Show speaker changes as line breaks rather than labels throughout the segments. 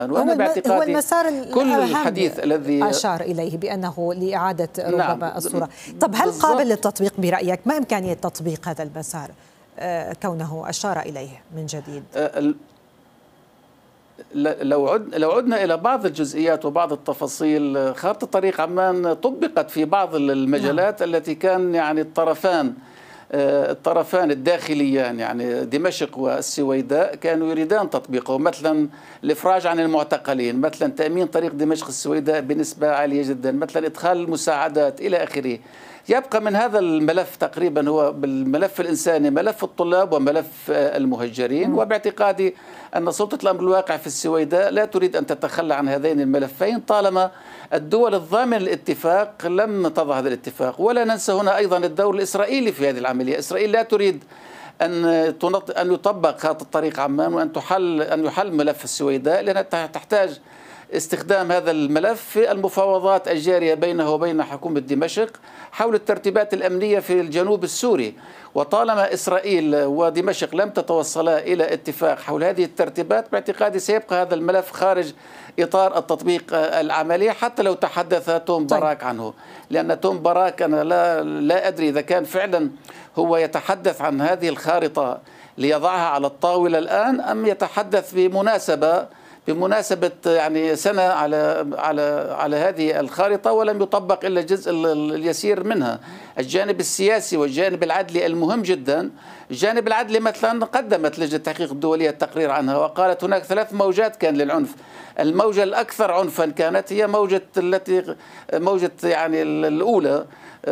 وأنا
هو
باعتقادي
المسار
كل
الأهم
الحديث الذي
أشار إليه بأنه لإعادة
نعم
ربما الصورة. طب هل قابل للتطبيق برأيك؟ ما إمكانية تطبيق هذا المسار كونه أشار إليه من جديد؟
لو عدنا إلى بعض الجزئيات وبعض التفاصيل، خارطة طريق عمان طبقت في بعض المجالات التي كان يعني الطرفان الداخليان، يعني دمشق والسويداء، كانوا يريدان تطبيقه، مثلا الإفراج عن المعتقلين، مثلا تأمين طريق دمشق السويداء بنسبة عالية جدا، مثلا إدخال المساعدات إلى آخره. يبقى من هذا الملف تقريبا هو بالملف الإنساني ملف الطلاب وملف المهجرين، وباعتقادي أن سلطة الأمر الواقع في السويداء لا تريد أن تتخلى عن هذين الملفين طالما الدول الضامنة للاتفاق لم تضع هذا الاتفاق. ولا ننسى هنا أيضا الدور الإسرائيلي في هذه العملية. إسرائيل لا تريد أن يطبق خط الطريق عمان وأن يحل ملف السويداء، لأنها تحتاج استخدام هذا الملف في المفاوضات الجارية بينه وبين حكومة دمشق حول الترتيبات الأمنية في الجنوب السوري. وطالما إسرائيل ودمشق لم تتوصلا إلى اتفاق حول هذه الترتيبات، باعتقادي سيبقى هذا الملف خارج إطار التطبيق العملي حتى لو تحدث توم باراك عنه. لأن توم باراك أنا لا أدري إذا كان فعلا هو يتحدث عن هذه الخارطة ليضعها على الطاولة الآن، أم يتحدث بمناسبة يعني سنة على هذه الخارطة ولم يطبق إلا الجزء اليسير منها. الجانب السياسي والجانب العدلي المهم جدا. الجانب العدلي مثلا قدمت لجنة التحقيق الدولية التقرير عنها وقالت هناك 3 موجات كان للعنف. الموجة الأكثر عنفا كانت هي موجة يعني الأولى،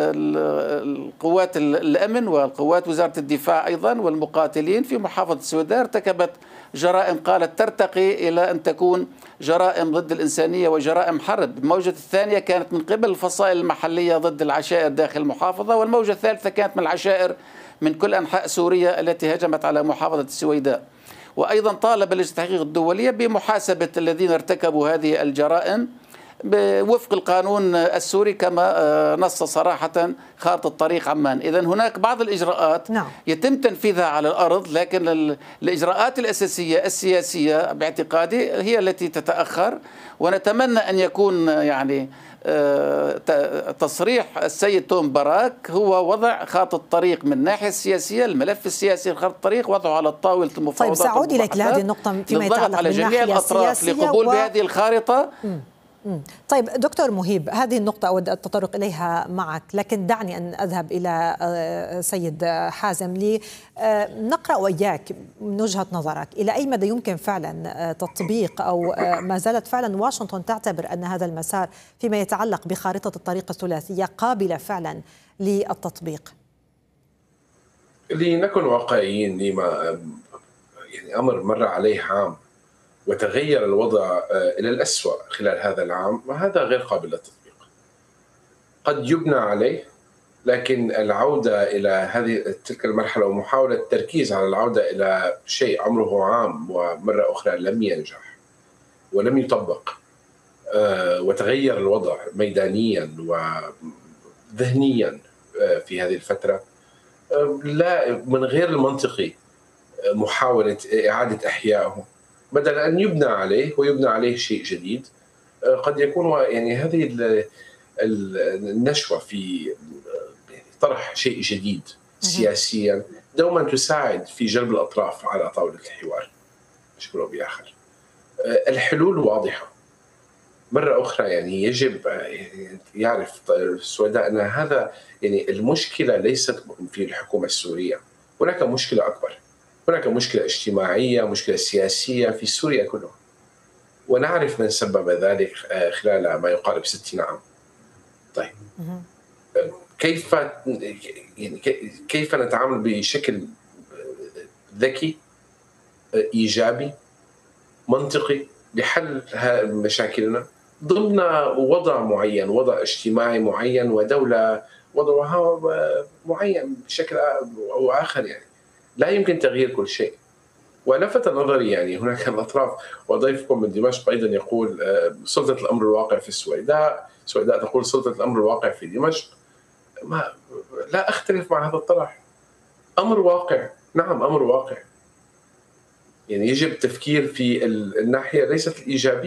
القوات الأمن والقوات وزارة الدفاع أيضا والمقاتلين في محافظة السويداء ارتكبت جرائم قالت ترتقي إلى أن تكون جرائم ضد الإنسانية وجرائم حرب. الموجة الثانية كانت من قبل الفصائل المحلية ضد العشائر داخل المحافظة، والموجة الثالثة كانت من العشائر من كل أنحاء سوريا التي هجمت على محافظة السويداء. وأيضا طالب لجنة التحقيق الدولية بمحاسبة الذين ارتكبوا هذه الجرائم وفق القانون السوري كما نص صراحة خارطة الطريق عمان. إذن هناك بعض الإجراءات يتم تنفيذها على الأرض، لكن الإجراءات الأساسية السياسية باعتقادي هي التي تتأخر. ونتمنى أن يكون يعني تصريح السيد توم باراك هو وضع خارطة الطريق من الناحية السياسية، الملف السياسي لخارطة الطريق وضعه على طاولة المفاوضات.
طيب سأعود إليك لهذه النقطة فيما يتعلق
على جميع الأطراف لقبول بهذه الخارطة.
طيب دكتور مهيب، هذه النقطة أود التطرق إليها معك، لكن دعني أن أذهب إلى سيد حازم لنقرأ وإياك من وجهة نظرك إلى أي مدى يمكن فعلا تطبيق أو ما زالت فعلا واشنطن تعتبر أن هذا المسار فيما يتعلق بخارطة الطريق الثلاثية قابلة فعلا للتطبيق؟
لنكن واقعيين، لما يعني أمر مر عليه عام وتغير الوضع إلى الأسوأ خلال هذا العام، وهذا غير قابل للتطبيق. قد يبنى عليه، لكن العودة إلى تلك المرحلة ومحاولة التركيز على العودة إلى شيء عمره عام ومرة أخرى لم ينجح ولم يطبق، وتغير الوضع ميدانيا وذهنيا في هذه الفترة، لا من غير المنطقي محاولة إعادة إحيائه بدل أن يبنى عليه ويبنى عليه شيء جديد. قد يكون يعني هذه النشوة في طرح شيء جديد سياسيا دوما تساعد في جلب الأطراف على طاولة الحوار بشكل أو بآخر. الحلول واضحة مرة أخرى، يعني يجب يعرف السويداء أن هذا يعني المشكلة ليست في الحكومة السورية، هناك مشكلة أكبر، هناك مشكلة اجتماعية، مشكلة سياسية في سوريا كلها، ونعرف من سبب ذلك خلال ما يقارب 60 عام. طيب كيف نتعامل بشكل ذكي إيجابي منطقي لحل مشاكلنا ضمن وضع معين، وضع اجتماعي معين، ودولة وضعها معين بشكل أو آخر، يعني لا يمكن تغيير كل شيء. ولفت نظري يعني هناك الأطراف، وضيفكم من دمشق أيضا يقول سلطة الأمر الواقع في السويداء تقول سلطة الأمر الواقع في دمشق. لا أختلف مع هذا الطرح. أمر واقع، نعم أمر واقع، يعني يجب التفكير في الناحية ليست الإيجابية.